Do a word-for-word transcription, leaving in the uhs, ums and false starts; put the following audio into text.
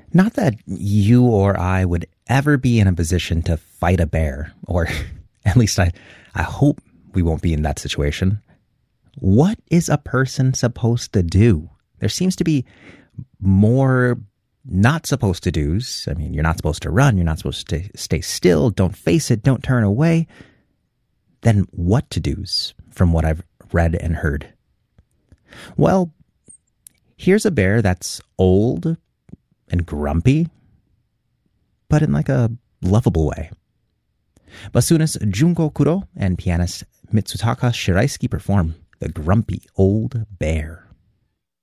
Not that you or I would ever be in a position to fight a bear, or at least I, I hope we won't be in that situation. What is a person supposed to do? There seems to be more not supposed to do's. I mean, you're not supposed to run. You're not supposed to stay still. Don't face it. Don't turn away. Then what to do's from what I've read and heard? Well, here's a bear that's old and grumpy, but in like a lovable way. Bassoonist Junko Kuro and pianist Mitsutaka Shiraisuke perform The Grumpy Old Bear.